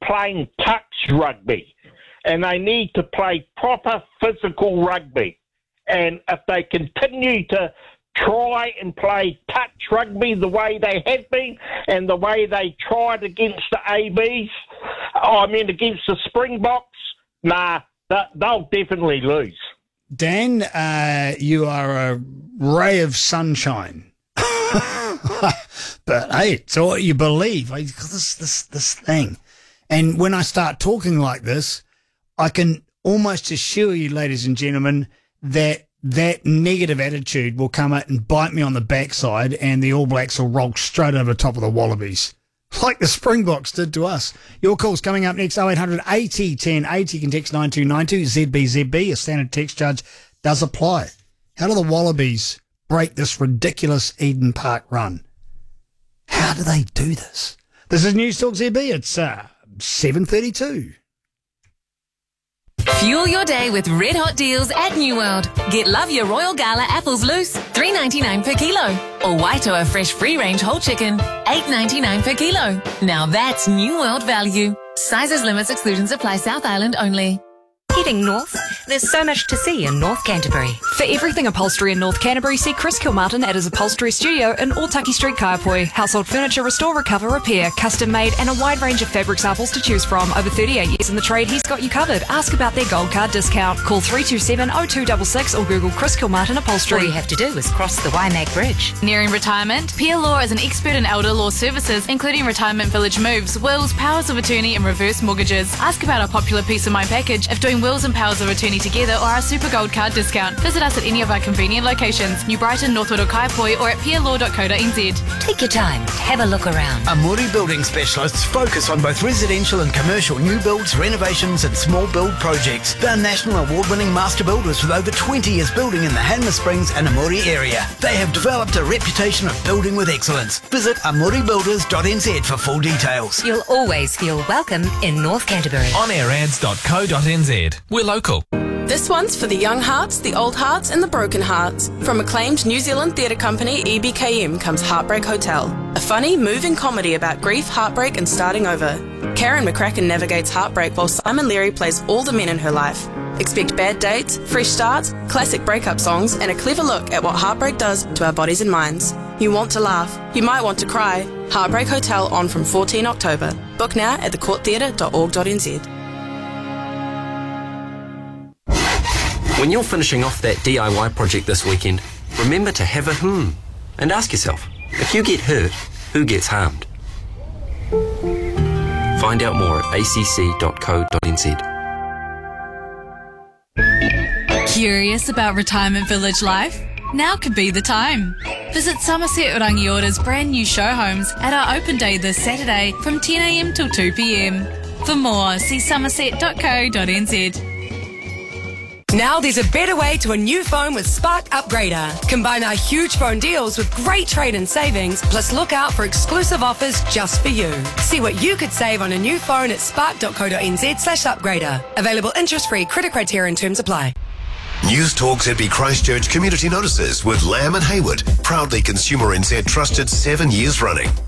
playing touch rugby, and they need to play proper physical rugby. And if they continue to try and play touch rugby the way they have been and the way they tried against the against the Springboks, they'll definitely lose. Dan, you are a ray of sunshine. But hey, it's all you believe. This thing. And when I start talking like this, I can almost assure you, ladies and gentlemen, that negative attitude will come out and bite me on the backside, and the All Blacks will roll straight over the top of the Wallabies, like the Springboks did to us. Your call's coming up next, 0800 80 10 80. You can text 9292, ZB. A standard text charge does apply. How do the Wallabies break this ridiculous Eden Park run? How do they do this? This is News Talk ZB. It's 7:32. Fuel your day with red hot deals at New World. Get Love Your Royal Gala apples loose, $3.99 per kilo. Or Waitoa fresh free-range whole chicken, $8.99 per kilo. Now that's New World value. Sizes, limits, exclusions apply. South Island only. Heading north, there's so much to see in North Canterbury. For everything upholstery in North Canterbury, see Chris Kilmartin at his upholstery studio in Otaki Street, Kaiapoi. Household furniture, restore, recover, repair, custom made, and a wide range of fabric samples to choose from. Over 38 years in the trade, he's got you covered. Ask about their gold card discount. Call 327-0266 or Google Chris Kilmartin Upholstery. All you have to do is cross the Waimak Bridge. Nearing retirement? Pia Law is an expert in elder law services, including retirement village moves, wills, powers of attorney, and reverse mortgages. Ask about our popular Peace of Mind package if doing wills and powers of attorney together, or our super gold card discount. Visit us at any of our convenient locations, New Brighton, Northwood or Kaiapoi, or at pialaw.co.nz. Take your time, have a look around. Amuri Building Specialists focus on both residential and commercial new builds, renovations and small build projects. They're national award-winning master builders with over 20 years building in the Hanmer Springs and Amuri area. They have developed a reputation of building with excellence. Visit amuribuilders.nz for full details. You'll always feel welcome in North Canterbury. onAirAds.co.nz. We're local. This one's for the young hearts, the old hearts and the broken hearts. From acclaimed New Zealand theatre company EBKM comes Heartbreak Hotel, a funny, moving comedy about grief, heartbreak and starting over. Karen McCracken navigates heartbreak while Simon Leary plays all the men in her life. Expect bad dates, fresh starts, classic breakup songs and a clever look at what heartbreak does to our bodies and minds. You want to laugh, you might want to cry. Heartbreak Hotel on from 14 October. Book now at thecourttheatre.org.nz. When you're finishing off that DIY project this weekend, remember to have a and ask yourself, if you get hurt, who gets harmed? Find out more at acc.co.nz. Curious about retirement village life? Now could be the time. Visit Somerset Rangiора's brand new show homes at our open day this Saturday from 10 a.m. till 2 p.m. For more, see somerset.co.nz. Now there's a better way to a new phone with Spark Upgrader. Combine our huge phone deals with great trade-in savings, plus look out for exclusive offers just for you. See what you could save on a new phone at spark.co.nz/upgrader. Available interest-free, credit criteria and terms apply. News Talk ZB Christchurch Community Notices with Lamb and Hayward. Proudly Consumer NZ trusted 7 years running.